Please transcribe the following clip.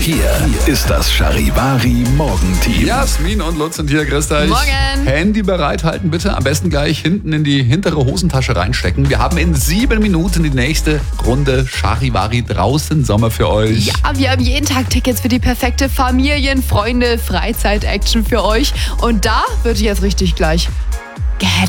Hier ist das Charivari Morgenteam. Jasmin und Lutz sind hier, grüßt euch. Morgen. Handy bereithalten bitte, am besten gleich hinten in die hintere Hosentasche reinstecken. Wir haben in 7 Minuten die nächste Runde Charivari draußen Sommer für euch. Ja, wir haben jeden Tag Tickets für die perfekte Familien-, Freunde-, Freizeit-Action für euch. Und da wird jetzt richtig gleich gehetzt.